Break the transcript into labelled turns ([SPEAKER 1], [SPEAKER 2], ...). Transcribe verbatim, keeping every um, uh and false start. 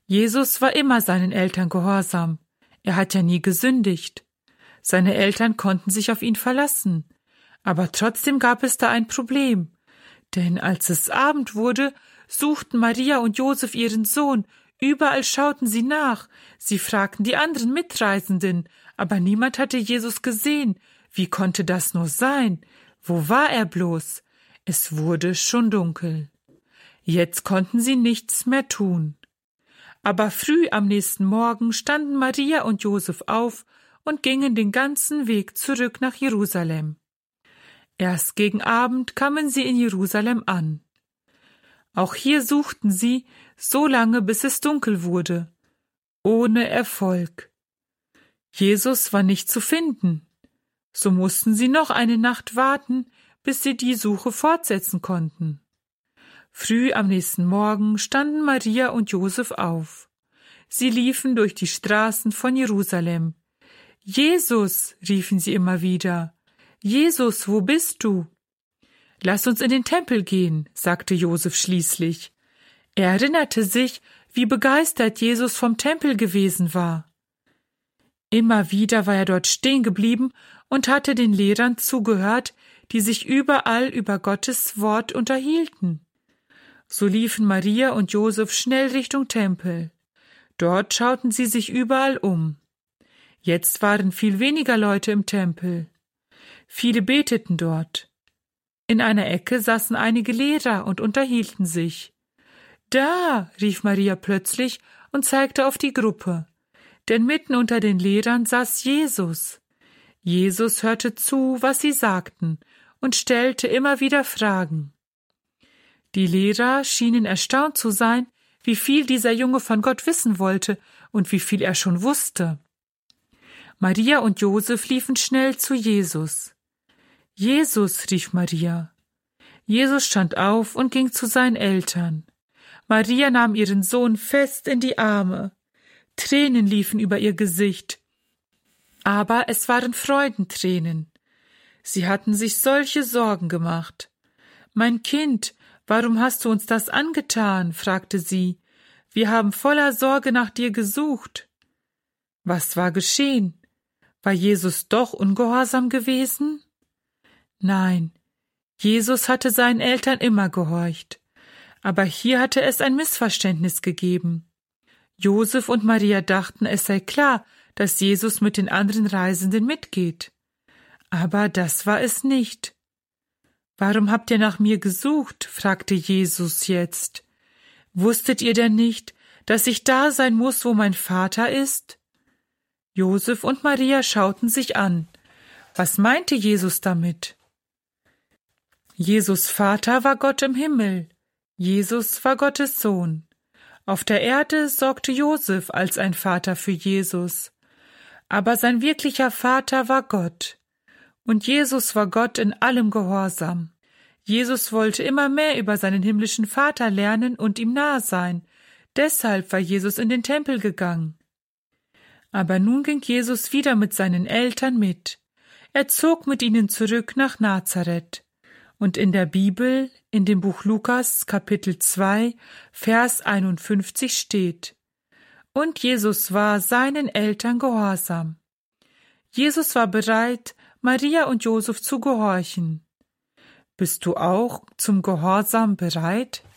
[SPEAKER 1] Jesus war immer seinen Eltern gehorsam. Er hat ja nie gesündigt. Seine Eltern konnten sich auf ihn verlassen. Aber trotzdem gab es da ein Problem. Denn als es Abend wurde, suchten Maria und Josef ihren Sohn. Überall schauten sie nach. Sie fragten die anderen Mitreisenden, aber niemand hatte Jesus gesehen. Wie konnte das nur sein? Wo war er bloß? Es wurde schon dunkel. Jetzt konnten sie nichts mehr tun. Aber früh am nächsten Morgen standen Maria und Josef auf und gingen den ganzen Weg zurück nach Jerusalem. Erst gegen Abend kamen sie in Jerusalem an. Auch hier suchten sie, so lange bis es dunkel wurde, ohne Erfolg. Jesus war nicht zu finden. So mussten sie noch eine Nacht warten, bis sie die Suche fortsetzen konnten. Früh am nächsten Morgen standen Maria und Josef auf. Sie liefen durch die Straßen von Jerusalem. »Jesus«, riefen sie immer wieder. »Jesus, wo bist du?« »Lass uns in den Tempel gehen«, sagte Josef schließlich. Er erinnerte sich, wie begeistert Jesus vom Tempel gewesen war. Immer wieder war er dort stehen geblieben und hatte den Lehrern zugehört, die sich überall über Gottes Wort unterhielten. So liefen Maria und Josef schnell Richtung Tempel. Dort schauten sie sich überall um. Jetzt waren viel weniger Leute im Tempel. Viele beteten dort. In einer Ecke saßen einige Lehrer und unterhielten sich. »Da«, rief Maria plötzlich und zeigte auf die Gruppe. Denn mitten unter den Lehrern saß Jesus. Jesus hörte zu, was sie sagten, und stellte immer wieder Fragen. Die Lehrer schienen erstaunt zu sein, wie viel dieser Junge von Gott wissen wollte und wie viel er schon wusste. Maria und Josef liefen schnell zu Jesus. »Jesus«, rief Maria. Jesus stand auf und ging zu seinen Eltern. Maria nahm ihren Sohn fest in die Arme. Tränen liefen über ihr Gesicht. Aber es waren Freudentränen. Sie hatten sich solche Sorgen gemacht. »Mein Kind, warum hast du uns das angetan?« fragte sie. »Wir haben voller Sorge nach dir gesucht.« Was war geschehen? War Jesus doch ungehorsam gewesen? Nein, Jesus hatte seinen Eltern immer gehorcht. Aber hier hatte es ein Missverständnis gegeben. Josef und Maria dachten, es sei klar, dass Jesus mit den anderen Reisenden mitgeht. Aber das war es nicht. »Warum habt ihr nach mir gesucht?« fragte Jesus jetzt. »Wusstet ihr denn nicht, dass ich da sein muss, wo mein Vater ist?« Josef und Maria schauten sich an. Was meinte Jesus damit? Jesus' Vater war Gott im Himmel. Jesus war Gottes Sohn. Auf der Erde sorgte Josef als ein Vater für Jesus. Aber sein wirklicher Vater war Gott. Und Jesus war Gott in allem Gehorsam. Jesus wollte immer mehr über seinen himmlischen Vater lernen und ihm nahe sein. Deshalb war Jesus in den Tempel gegangen. Aber nun ging Jesus wieder mit seinen Eltern mit. Er zog mit ihnen zurück nach Nazareth. Und in der Bibel, in dem Buch Lukas, Kapitel zwei, Vers einundfünfzig steht: Und Jesus war seinen Eltern gehorsam. Jesus war bereit, Maria und Josef zu gehorchen. Bist du auch zum Gehorsam bereit?